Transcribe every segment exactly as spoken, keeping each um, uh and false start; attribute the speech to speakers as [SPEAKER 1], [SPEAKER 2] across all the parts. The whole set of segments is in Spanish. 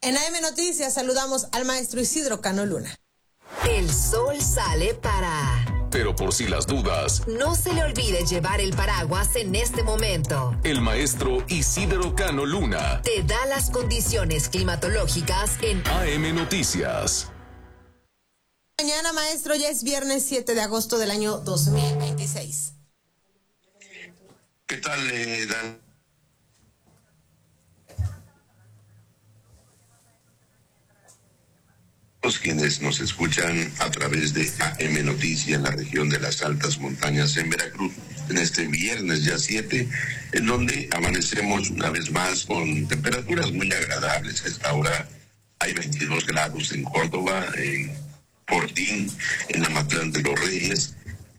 [SPEAKER 1] En A M Noticias saludamos al maestro Isidro Cano Luna.
[SPEAKER 2] El sol sale para...
[SPEAKER 3] Pero por si las dudas,
[SPEAKER 2] no se le olvide llevar el paraguas en este momento.
[SPEAKER 3] El maestro Isidro Cano Luna
[SPEAKER 2] te da las condiciones climatológicas en
[SPEAKER 3] A M Noticias.
[SPEAKER 1] Mañana, maestro, ya es viernes siete de agosto del año dos mil veintiséis.
[SPEAKER 4] ¿Qué tal, eh, Dan? Los quienes nos escuchan a través de A M Noticias en la región de las altas montañas en Veracruz, en este viernes ya siete, en donde amanecemos una vez más con temperaturas muy agradables. A esta hora hay veintidós grados en Córdoba, en Fortín, en Amatlán de los Reyes,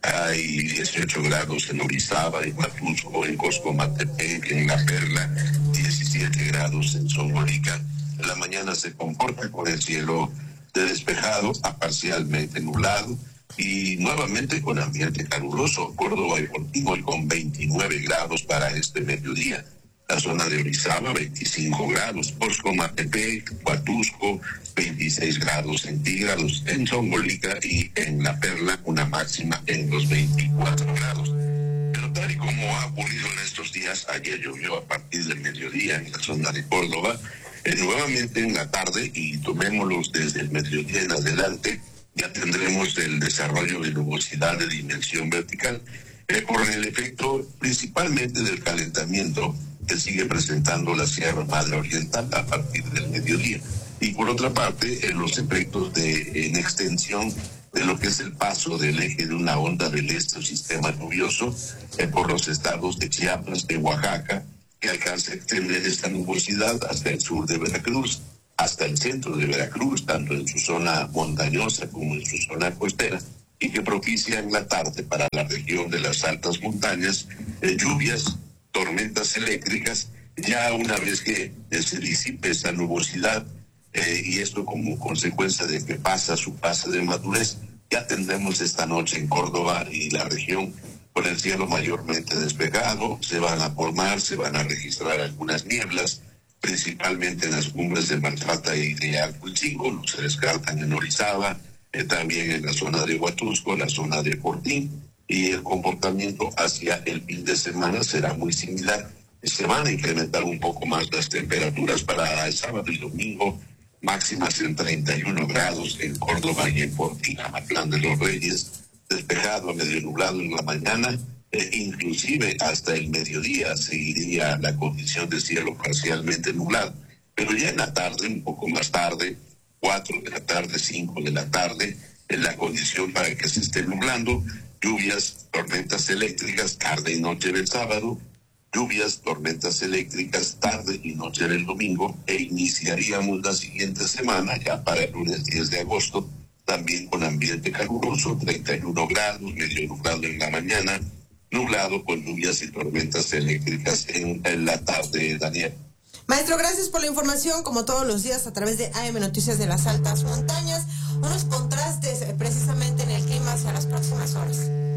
[SPEAKER 4] hay dieciocho grados en Orizaba, en Huatusco, en Coscomatepec, en La Perla, diecisiete grados en Zongolica. La mañana se comporta con el cielo de despejado a parcialmente nublado y nuevamente con ambiente caluroso. Córdoba y Fortín hoy con veintinueve grados para este mediodía. La zona de Orizaba, veinticinco grados. Coscomatepec, Huatusco, veintiséis grados centígrados. En Zongolica y en La Perla, una máxima en los veinticuatro grados. Pero tal y como ha ocurrido en estos días, ayer llovió a partir del mediodía en la zona de Córdoba. Eh, nuevamente en la tarde, y tomémoslos desde el mediodía en adelante, ya tendremos el desarrollo de nubosidad de dimensión vertical, eh, por el efecto principalmente del calentamiento que sigue presentando la Sierra Madre Oriental a partir del mediodía. Y por otra parte, eh, los efectos de en extensión de lo que es el paso del eje de una onda del este o sistema lluvioso eh, por los estados de Chiapas, de Oaxaca, que alcanza a extender esta nubosidad hasta el sur de Veracruz, hasta el centro de Veracruz, tanto en su zona montañosa como en su zona costera, y que propicia en la tarde para la región de las altas montañas eh, lluvias, tormentas eléctricas, ya una vez que eh, se disipe esa nubosidad, eh, y esto como consecuencia de que pasa su fase de madurez, ya tendremos esta noche en Córdoba y la región con el cielo mayormente despejado. Se van a formar, se van a registrar algunas nieblas, principalmente en las cumbres de Maltrata y de Alculcingo, no se descartan en Orizaba, eh, también en la zona de Huatusco, la zona de Fortín, y el comportamiento hacia el fin de semana será muy similar. Se van a incrementar un poco más las temperaturas para el sábado y domingo, máximas en treinta y uno grados en Córdoba y en Fortín, Amatlán de los Reyes, despejado a medio nublado en la mañana, eh, inclusive hasta el mediodía seguiría la condición de cielo parcialmente nublado, pero ya en la tarde, un poco más tarde, cuatro de la tarde, cinco de la tarde, en la condición para que se esté nublando, lluvias, tormentas eléctricas tarde y noche del sábado, lluvias, tormentas eléctricas tarde y noche del domingo, e iniciaríamos la siguiente semana, ya para el lunes diez de agosto, también con ambiente caluroso, treinta y uno grados, medio nublado en la mañana, nublado con lluvias y tormentas eléctricas en, en la tarde, Daniel.
[SPEAKER 1] Maestro, gracias por la información, como todos los días a través de A M Noticias de las Altas Montañas. Unos contrastes eh, precisamente en el clima hacia las próximas horas.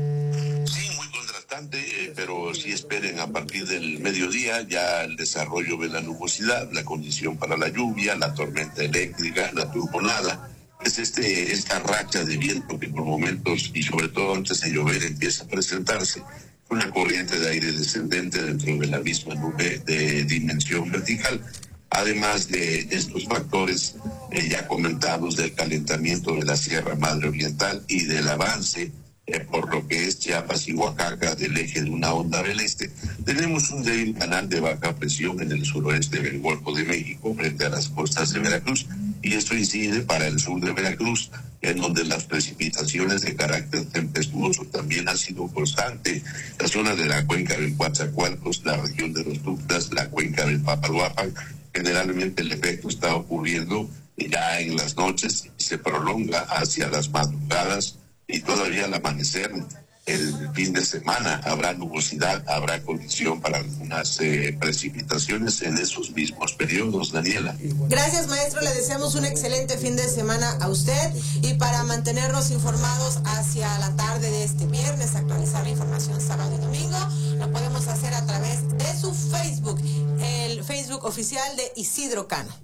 [SPEAKER 4] Sí, muy contrastante, eh, pero sí esperen a partir del mediodía ya el desarrollo de la nubosidad, la condición para la lluvia, la tormenta eléctrica, la turbonada. Es este esta racha de viento que por momentos, y sobre todo antes de llover, empieza a presentarse. Una corriente de aire descendente dentro de la misma nube de dimensión vertical. Además de estos factores eh, ya comentados del calentamiento de la Sierra Madre Oriental y del avance eh, por lo que es Chiapas y Oaxaca del eje de una onda del este, tenemos un débil canal de baja presión en el suroeste del Golfo de México frente a las costas de Veracruz, y esto incide para el sur de Veracruz, en donde las precipitaciones de carácter tempestuoso también ha sido constante. La zona de la cuenca del Coatzacoalcos, la región de los Tuxtlas, la cuenca del Papaloapan, generalmente el efecto está ocurriendo ya en las noches y se prolonga hacia las madrugadas y todavía al amanecer. El fin de semana habrá nubosidad, habrá condición para algunas eh, precipitaciones en esos mismos periodos, Daniela.
[SPEAKER 1] Gracias, maestro, le deseamos un excelente fin de semana a usted, y para mantenernos informados hacia la tarde de este viernes, actualizar la información sábado y domingo, lo podemos hacer a través de su Facebook, el Facebook oficial de Isidro Cano.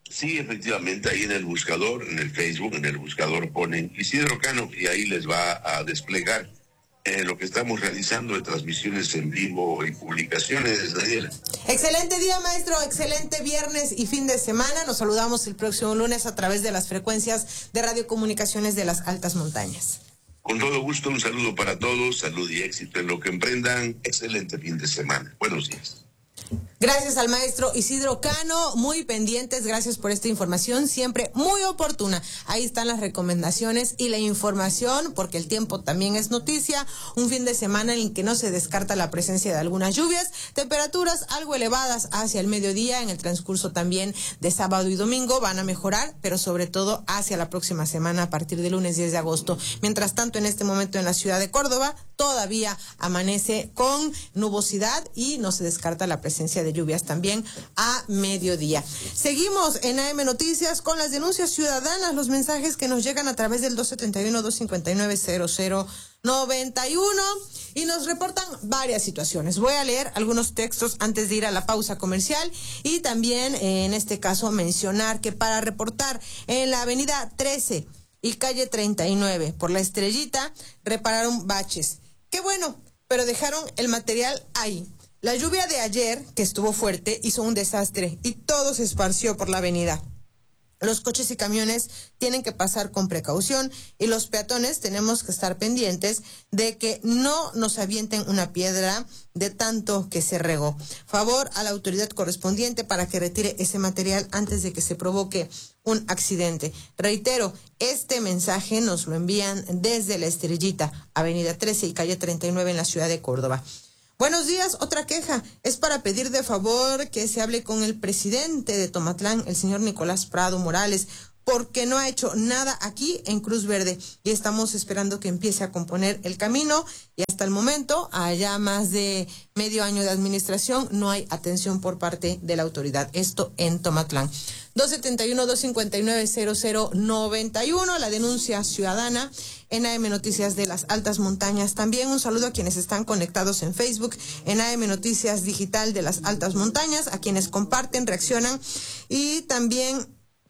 [SPEAKER 4] Sí, efectivamente, ahí en el buscador, en el Facebook, en el buscador ponen Isidro Cano y ahí les va a desplegar eh, lo que estamos realizando de transmisiones en vivo y publicaciones, Daniela.
[SPEAKER 1] Excelente día, maestro, excelente viernes y fin de semana. Nos saludamos el próximo lunes a través de las frecuencias de radiocomunicaciones de las altas montañas.
[SPEAKER 4] Con todo gusto, un saludo para todos, salud y éxito en lo que emprendan. Excelente fin de semana. Buenos días.
[SPEAKER 1] Gracias al maestro Isidro Cano, muy pendientes, gracias por esta información, siempre muy oportuna. Ahí están las recomendaciones y la información, porque el tiempo también es noticia. Un fin de semana en el que no se descarta la presencia de algunas lluvias, temperaturas algo elevadas hacia el mediodía, en el transcurso también de sábado y domingo van a mejorar, pero sobre todo hacia la próxima semana a partir del lunes diez de agosto. Mientras tanto, en este momento en la ciudad de Córdoba todavía amanece con nubosidad y no se descarta la presencia de lluvias también a mediodía. Seguimos en A M Noticias con las denuncias ciudadanas, los mensajes que nos llegan a través del dos setenta y uno, dos cincuenta y nueve, cero cero noventa y uno y nos reportan varias situaciones. Voy a leer algunos textos antes de ir a la pausa comercial y también eh, en este caso mencionar que para reportar en la avenida trece y calle treinta y nueve por la Estrellita repararon baches. Qué bueno, pero dejaron el material ahí. La lluvia de ayer, que estuvo fuerte, hizo un desastre y todo se esparció por la avenida. Los coches y camiones tienen que pasar con precaución y los peatones tenemos que estar pendientes de que no nos avienten una piedra de tanto que se regó. Favor a la autoridad correspondiente para que retire ese material antes de que se provoque un accidente. Reitero, este mensaje nos lo envían desde La Estrellita, avenida trece y calle treinta y nueve en la ciudad de Córdoba. Buenos días, otra queja. Es para pedir de favor que se hable con el presidente de Tomatlán, el señor Nicolás Prado Morales, porque no ha hecho nada aquí en Cruz Verde y estamos esperando que empiece a componer el camino y hasta el momento, allá más de medio año de administración, no hay atención por parte de la autoridad. Esto en Tomatlán. dos setenta y uno, dos cincuenta y nueve, cero cero noventa y uno, la denuncia ciudadana en A M Noticias de las Altas Montañas. También un saludo a quienes están conectados en Facebook, en A M Noticias Digital de las Altas Montañas, a quienes comparten, reaccionan y también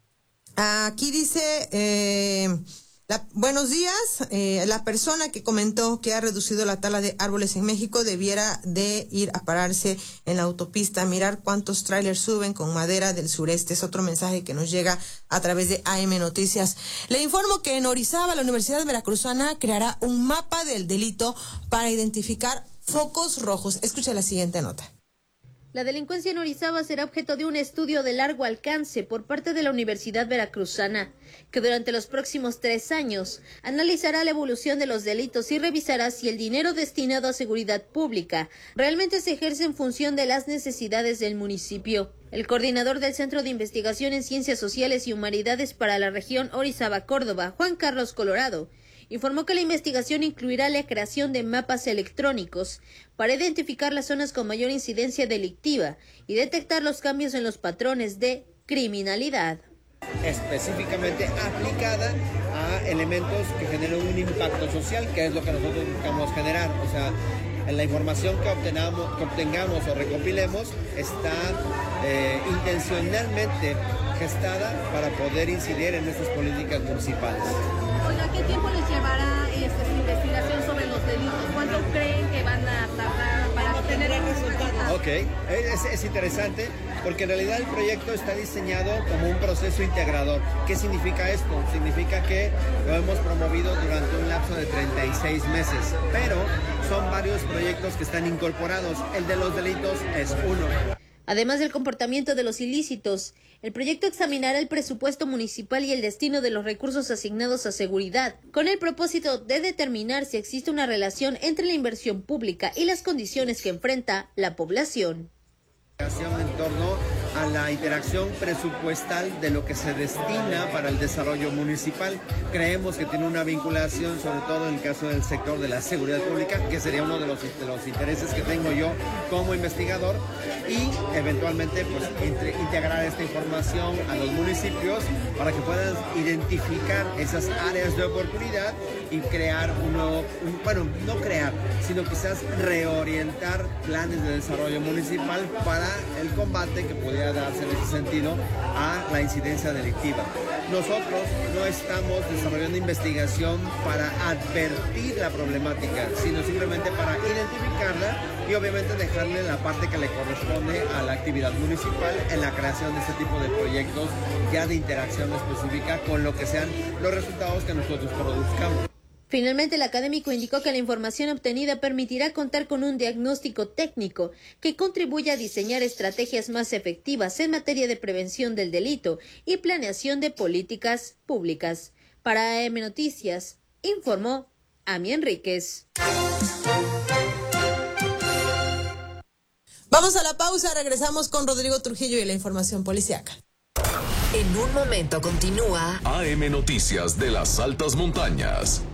[SPEAKER 1] aquí dice, eh, la, buenos días, eh, la persona que comentó que ha reducido la tala de árboles en México debiera de ir a pararse en la autopista, mirar cuántos trailers suben con madera del sureste. Es otro mensaje que nos llega a través de A M Noticias. Le informo que en Orizaba, la Universidad Veracruzana creará un mapa del delito para identificar focos rojos. Escucha la siguiente nota.
[SPEAKER 5] La delincuencia en Orizaba será objeto de un estudio de largo alcance por parte de la Universidad Veracruzana, que durante los próximos tres años analizará la evolución de los delitos y revisará si el dinero destinado a seguridad pública realmente se ejerce en función de las necesidades del municipio. El coordinador del Centro de Investigación en Ciencias Sociales y Humanidades para la región Orizaba-Córdoba, Juan Carlos Colorado, informó que la investigación incluirá la creación de mapas electrónicos para identificar las zonas con mayor incidencia delictiva y detectar los cambios en los patrones de criminalidad.
[SPEAKER 6] Específicamente aplicada a elementos que generen un impacto social, que es lo que nosotros buscamos generar. O sea, en la información que obtengamos, que obtengamos o recopilemos está eh, intencionalmente gestada para poder incidir en estas políticas municipales.
[SPEAKER 7] Oiga, ¿qué tiempo les llevará esta investigación sobre los delitos? ¿Cuánto creen que van a tardar para obtener el resultado?
[SPEAKER 6] Ok, es, es interesante porque en realidad el proyecto está diseñado como un proceso integrador. ¿Qué significa esto? Significa que lo hemos promovido durante un lapso de treinta y seis meses, pero son varios proyectos que están incorporados. El de los delitos es uno.
[SPEAKER 5] Además del comportamiento de los ilícitos, el proyecto examinará el presupuesto municipal y el destino de los recursos asignados a seguridad, con el propósito de determinar si existe una relación entre la inversión pública y las condiciones que enfrenta la población.
[SPEAKER 6] En torno a la interacción presupuestal de lo que se destina para el desarrollo municipal. Creemos que tiene una vinculación, sobre todo en el caso del sector de la seguridad pública, que sería uno de los, de los intereses que tengo yo como investigador, y eventualmente pues entre, integrar esta información a los municipios para que puedan identificar esas áreas de oportunidad y crear un nuevo, un, bueno, no crear, sino quizás reorientar planes de desarrollo municipal para el combate que pudiera podría darse en ese sentido a la incidencia delictiva. Nosotros no estamos desarrollando investigación para advertir la problemática, sino simplemente para identificarla y obviamente dejarle la parte que le corresponde a la actividad municipal en la creación de este tipo de proyectos ya de interacción específica con lo que sean los resultados que nosotros produzcamos.
[SPEAKER 5] Finalmente, el académico indicó que la información obtenida permitirá contar con un diagnóstico técnico que contribuya a diseñar estrategias más efectivas en materia de prevención del delito y planeación de políticas públicas. Para A M Noticias, informó Ami Enríquez.
[SPEAKER 1] Vamos a la pausa, regresamos con Rodrigo Trujillo y la información policiaca.
[SPEAKER 2] En un momento continúa
[SPEAKER 3] A M Noticias de las Altas Montañas.